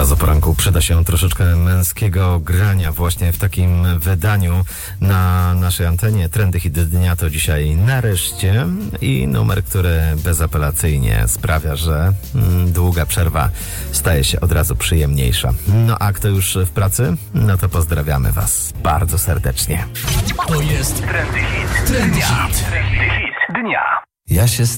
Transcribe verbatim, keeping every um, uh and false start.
Teraz o poranku przyda się troszeczkę męskiego grania właśnie w takim wydaniu na naszej antenie. Trendy hit dnia to dzisiaj Nareszcie i numer, który bezapelacyjnie sprawia, że mm, długa przerwa staje się od razu przyjemniejsza. No a kto już w pracy? No to pozdrawiamy Was bardzo serdecznie. To jest Trendy Hit. Trendy Hit. Trendy Hit dnia. Ja się